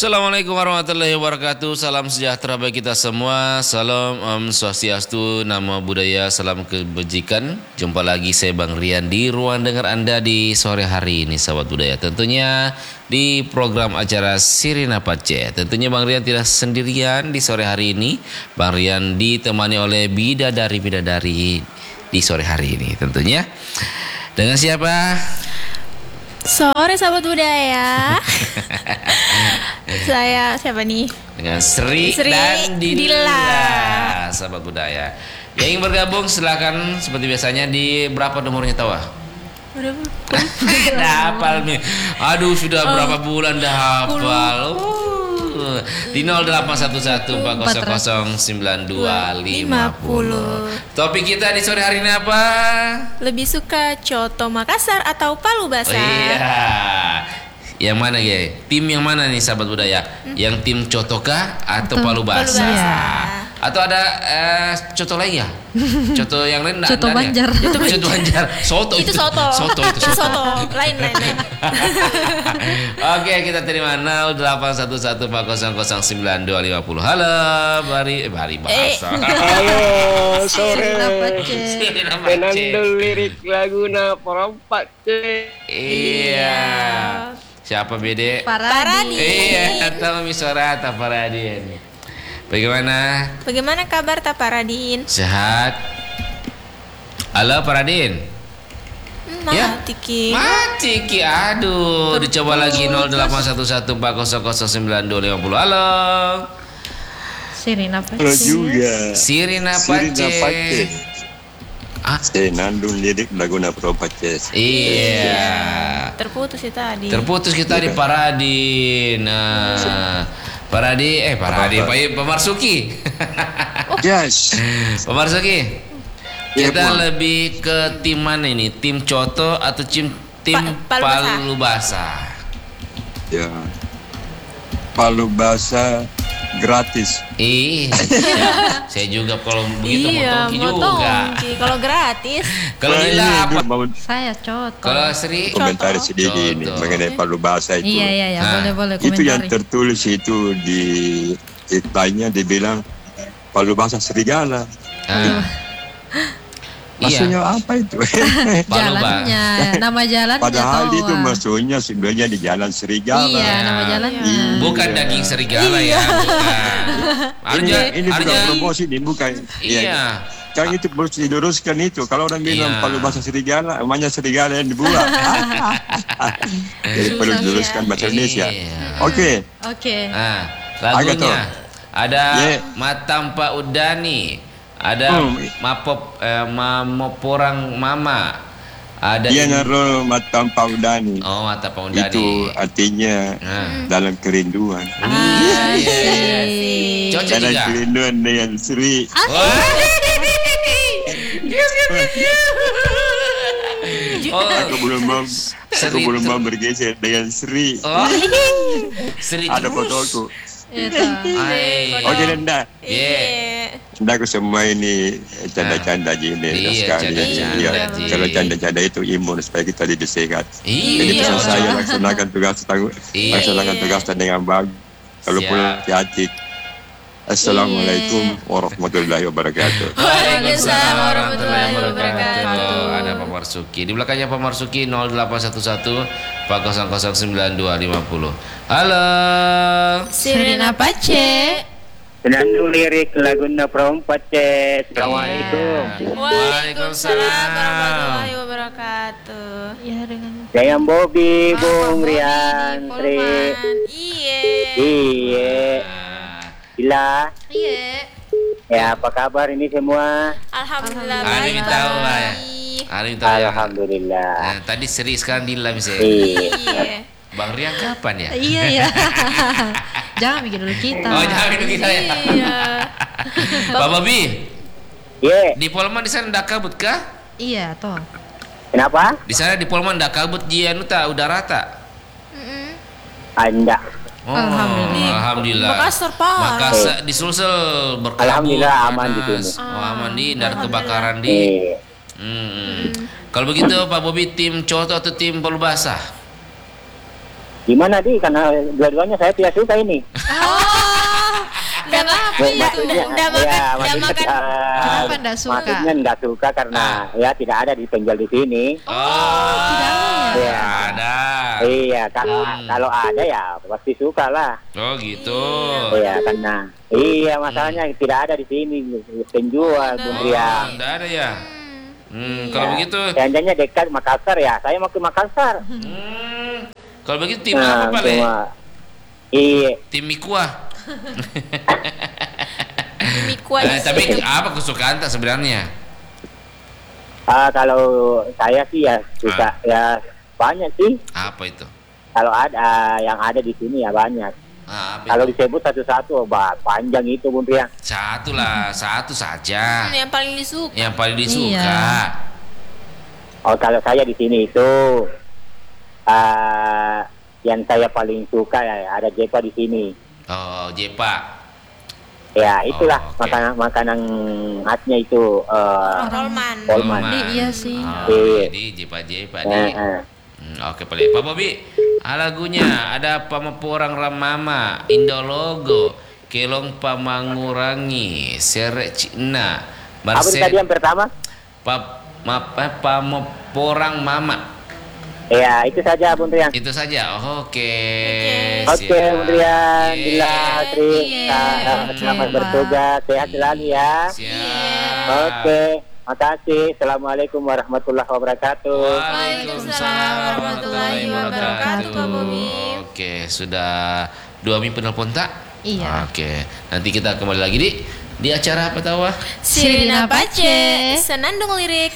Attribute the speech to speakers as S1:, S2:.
S1: Assalamualaikum warahmatullahi wabarakatuh. Salam sejahtera bagi kita semua. Salam Om Swastiastu, Namo Buddhaya, salam kebajikan. Jumpa lagi saya Bang Rian di ruang dengar Anda di sore hari ini, sahabat budaya. Tentunya di program acara Sirina Pace. Tentunya Bang Rian tidak sendirian di sore hari ini. Bang Rian ditemani oleh bidadari-bidadari di sore hari ini. Tentunya dengan siapa?
S2: Sore sahabat budaya. Saya siapa nih?
S1: Dengan Sri dan Dila, sahabat budaya. Yang ingin bergabung silakan seperti biasanya di berapa nomornya tahu?
S2: Berapa?
S1: Dah hafal nih. Aduh, sudah berapa bulan dah hafal. Di 081140092550. Topik kita di sore hari ini apa?
S2: Lebih suka coto Makassar atau palu basah?
S1: Iya. Yang mana ya? Tim yang mana nih sahabat budaya? Yang tim cotoka atau palu basah? Atau ada coto lagi ya? Coto yang lain
S3: Coto Banjar.
S1: Ya? Coto Banjar. Soto
S2: itu soto.
S1: Itu
S2: soto. Lain.
S1: Oke, kita terima 081140092550. Halo, Bari bahasa.
S4: Halo, sore.
S1: Sirina Pace.
S4: Penandul lirik laguna perempat.
S1: Iya. Siapa Bede?
S3: Paradi.
S1: Iya, atau Misora atau Paradin. Bagaimana
S2: kabar Taparadin?
S1: Sehat? Halo Paradin.
S2: Mati Ki.
S1: Aduh, dicoba lagi 081140092550. Halo.
S3: Sirina Pace.
S4: Halo juga.
S1: Sirina Pace.
S4: Penandul lirik laguna perempat.
S1: Iya.
S2: Terputus ya tadi.
S1: Terputus kita di Paradin. Paradi, Pak Marsuki.
S4: Yes.
S1: Pak Marsuki.
S4: Iya,
S1: Kita
S4: Bang.
S1: lebih ke tim mana ini? Tim coto atau tim palu basah?
S4: Ya. Palu basah gratis.
S1: Saya juga kalau begitu
S2: Iya,
S1: motongki juga.
S2: Kalau gratis.
S1: Kalau Lila apa?
S4: Mau
S3: Saya coto.
S1: Kalau Sri?
S4: komentari sedikit ini
S1: Coto.
S4: mengenai palu basah itu.
S3: Iya,
S1: Nah,
S3: boleh
S4: Itu yang
S3: komentari.
S4: tertulis itu di iklannya dibilang palu basah serigala.
S1: Iya.
S4: Maksudnya apa itu?
S1: Palu
S3: Jalannya, nama jalannya.
S4: Padahal
S3: toh.
S4: itu maksudnya sebenarnya di jalan serigala.
S3: Iya, nama jalannya.
S1: Bukan daging serigala ya, bukan.
S4: Ini bukan promosi, ini bukan.
S1: Iya.
S4: Kan itu harus diluruskan itu. Kalau orang bilang
S1: Iya.
S4: palu basah serigala, namanya serigala yang dibuat. Jadi perlu diluruskan bahasa Indonesia.
S1: Iya.
S4: Oke.
S1: Nah,
S4: Agak tuh.
S1: lagunya ada
S4: Yeah.
S1: Matampa Udani, ada Mamoporang Mama, ada
S4: Dia naruh Matampa Udani.
S1: Oh, Matampa Udani.
S4: Itu artinya dalam kerinduan.
S1: Iya. Cocok
S4: Dalam
S1: juga.
S4: kerinduan dengan Sri.
S1: Oh,
S4: Aku belum mau bergeser dengan Sri.
S1: oh. Seri
S4: Ada
S1: terus.
S4: fotoku.
S3: Itu.
S1: Hai.
S4: Oke, Nenda.
S1: Yeah.
S4: Nenda aku semua ini canda-canda gini
S1: Iya,
S4: sekali.
S1: canda-canda,
S4: Iya.
S1: Ji.
S4: Kalau canda-canda itu imun supaya kita lebih sehat. Jadi
S1: Iya.
S4: pesan saya laksanakan
S1: Iya.
S4: laksanakan tugasnya dengan bagus. Kalau
S1: Siap.
S4: pulang hati. Assalamualaikum warahmatullahi wabarakatuh.
S2: Waalaikumsalam warahmatullahi wabarakatuh.
S1: Ada Pak Marsuki. Di belakangnya Pak Marsuki 0811 4009250. Halo.
S2: Sirina Pace.
S5: Penandul lirik laguna perempat. Assalamualaikum.
S2: Waalaikumsalam warahmatullahi wabarakatuh.
S3: Ya dengan
S5: Saya Bobby, Bung
S2: Bobby,
S5: Rian, Tri,
S2: Polman. Iya.
S5: Gila.
S2: Iya.
S5: Ya, apa kabar ini semua?
S2: Alhamdulillah.
S1: Hari ini
S2: baik,
S1: tahu lah ya.
S2: Bobby.
S1: Hari ini tahu ya.
S5: Alhamdulillah.
S1: Nah, tadi Seri sekarang Dila misalnya.
S5: Iya.
S1: Bang Rian kapan ya?
S3: Iya. Jangan mikir dulu kita.
S1: Oh, jangan itu kita ya.
S2: Iya.
S1: Pak Bobby,
S5: Iya.
S1: di Polman di sana ndak kabut kah?
S3: Iya, toh.
S5: Kenapa?
S1: Di sana di Polman ndak kabut jian ta udah rata.
S5: Anda.
S1: Oh,
S3: Alhamdulillah.
S1: Alhamdulillah.
S2: Makassar parah.
S1: Makassar di Sulsel berkabut.
S5: Alhamdulillah aman di
S1: panas.
S5: sini.
S1: Oh, aman di dan kebakaran di.
S5: Iya.
S1: Kalau begitu Pak Bobi tim coto atau tim palu basah?
S5: Gimana di? Karena dua-duanya saya tidak suka ini.
S2: Udah
S5: Maksudnya,
S2: udah makan,
S5: ya,
S2: udah makan.
S3: Kenapa nggak suka?
S5: Maksudnya nggak suka karena ya tidak ada dipenjual di sini.
S3: tidak ada ya?
S5: Iya.
S1: Ada.
S5: Iya, kalau ada ya pasti suka lah.
S1: Oh gitu.
S5: Iya, karena iya masalahnya tidak ada di sini penjual Bung Rian.
S1: Enggak ada ya. Kalau begitu.
S5: Janjinya dekat Makassar ya. Saya mau ke Makassar.
S1: Kalau begitu tim apa Pale?
S5: Iya.
S1: Tim Mikua.
S2: Mie kuah.
S1: Tapi apa kesukaan tak sebenarnya?
S5: Kalau saya sih ya suka ya banyak sih.
S1: Apa itu?
S5: Kalau ada yang ada di sini ya banyak.
S1: Apa
S5: Kalau
S1: itu?
S5: disebut satu-satu, panjang itu Bung Rian.
S1: Satu lah, satu saja.
S2: Yang paling disuka.
S1: Yang paling disuka.
S3: Iya.
S5: Oh kalau saya di sini itu yang saya paling suka ya ada Jepa di sini.
S1: Oh, Jepa.
S5: Ya itulah
S1: Oh, oke.
S5: makanan khasnya itu
S2: Rolman.
S5: Polman.
S3: Iya sih.
S1: Oh,
S5: Iya.
S1: jadi Jepa nih. Oke, Pale. Pak Bobi, lagunya ada pamaporang ramama, Indologo, Kelong pamangurangi, Serek Cina,
S5: Apa tadi yang pertama?
S1: Pamaporang mama.
S5: Ya itu saja Bung Rian.
S1: Itu saja. Oke.
S5: Oke
S1: siap.
S5: Bung Rian,
S1: Iya.
S5: Bila, Tri,
S3: Iya.
S5: selamat
S3: Oke,
S5: bertugas, sehat selalu ya.
S1: Siap.
S5: Oke, makasih. Assalamualaikum warahmatullahi wabarakatuh.
S2: Waalaikumsalam warahmatullahi wabarakatuh, Pak Bobi.
S1: Oke, sudah 2 minggu penelpon tak?
S3: Iya.
S1: Oke, nanti kita kembali lagi di acara apa tahu?
S2: Sirina Pace, senandung lirik